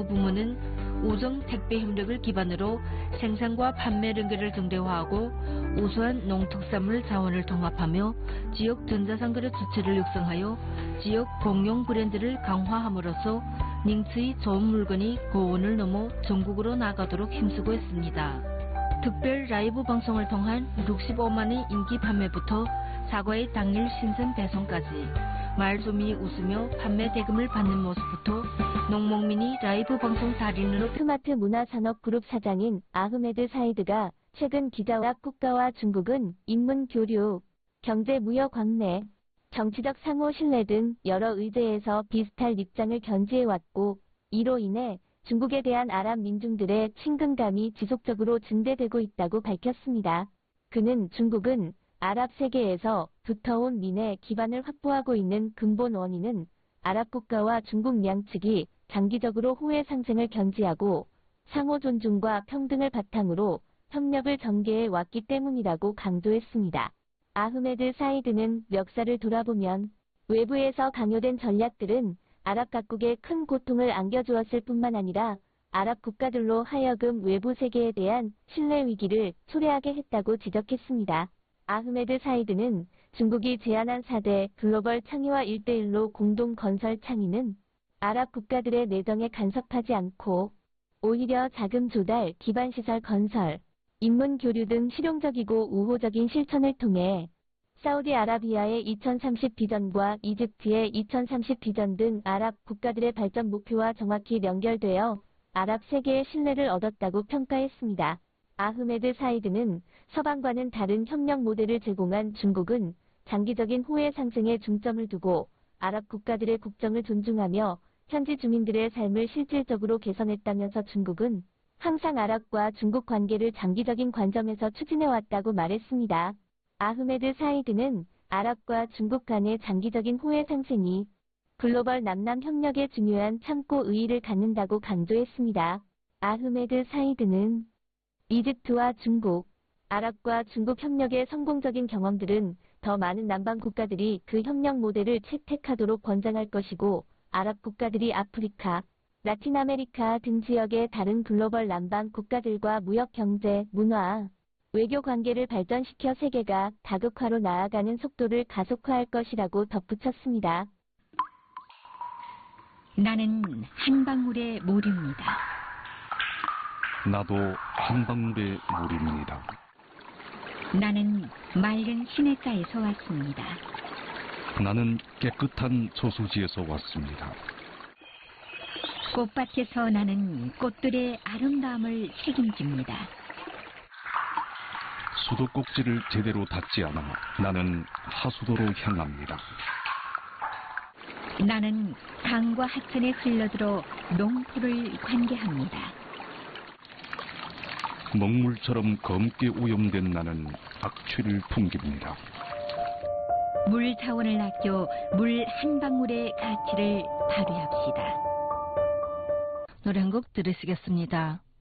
부문은 우정 택배 협력을 기반으로 생산과 판매 연결을 정대화하고 우수한 농특산물 자원을 통합하며 지역 전자상거래 주체를 육성하여 지역 공용 브랜드를 강화함으로써 닝츠의 좋은 물건이 고원을 넘어 전국으로 나가도록 힘쓰고 있습니다. 특별 라이브 방송을 통한 65만의 인기 판매부터 사과의 당일 신선 배송까지 말솜이 웃으며 판매 대금을 받는 모습부터 농목민이 라이브 방송 달인으로 스마트 문화산업그룹 사장인 아흐메드 사이드가 최근 기자와 국가와 중국은 인문 교류, 경제 무역 왕래, 정치적 상호 신뢰 등 여러 의제에서 비슷할 입장을 견지해왔고 이로 인해 중국에 대한 아랍 민중들의 친근감이 지속적으로 증대되고 있다고 밝혔습니다. 그는 중국은 아랍 세계에서 두터운 민의 기반을 확보하고 있는 근본 원인은 아랍 국가와 중국 양측이 장기적으로 호혜 상생을 견지하고 상호 존중과 평등을 바탕으로 협력을 전개해 왔기 때문이라고 강조했습니다. 아흐메드 사이드는 역사를 돌아보면 외부에서 강요된 전략들은 아랍 각국에 큰 고통을 안겨주었을 뿐만 아니라 아랍 국가들로 하여금 외부 세계에 대한 신뢰 위기를 초래하게 했다고 지적했습니다. 아흐메드 사이드는 중국이 제안한 4대 글로벌 창의와 1대1로 공동 건설 창의는 아랍 국가들의 내정에 간섭하지 않고 오히려 자금 조달, 기반시설 건설, 인문 교류 등 실용적이고 우호적인 실천을 통해 사우디아라비아의 2030 비전과 이집트의 2030 비전 등 아랍 국가들의 발전 목표와 정확히 연결되어 아랍 세계의 신뢰를 얻었다고 평가했습니다. 아흐메드 사이드는 서방과는 다른 협력 모델을 제공한 중국은 장기적인 호혜 상승에 중점을 두고 아랍 국가들의 국정을 존중하며 현지 주민들의 삶을 실질적으로 개선했다면서 중국은 항상 아랍과 중국 관계를 장기적인 관점에서 추진해왔다고 말했습니다. 아흐메드 사이드는 아랍과 중국 간의 장기적인 호혜 상생이 글로벌 남남 협력에 중요한 참고 의의를 갖는다고 강조했습니다. 아흐메드 사이드는 이집트와 중국, 아랍과 중국 협력의 성공적인 경험들은 더 많은 남방 국가들이 그 협력 모델을 채택하도록 권장할 것이고 아랍 국가들이 아프리카, 라틴 아메리카 등 지역의 다른 글로벌 남방 국가들과 무역 경제, 문화, 외교 관계를 발전시켜 세계가 다극화로 나아가는 속도를 가속화할 것이라고 덧붙였습니다. 나는 한 방울의 물입니다. 나도 한 방울의 물입니다. 나는 맑은 시냇가에서 왔습니다. 나는 깨끗한 저수지에서 왔습니다. 꽃밭에서 나는 꽃들의 아름다움을 책임집니다. 수도꼭지를 제대로 닫지 않아 나는 하수도로 향합니다. 나는 강과 하천에 흘러들어 농토를 관계합니다. 먹물처럼 검게 오염된 나는 악취를 풍깁니다. 물 자원을 아껴 물 한 방울의 가치를 발휘합시다. 노래 한 곡 들으시겠습니다.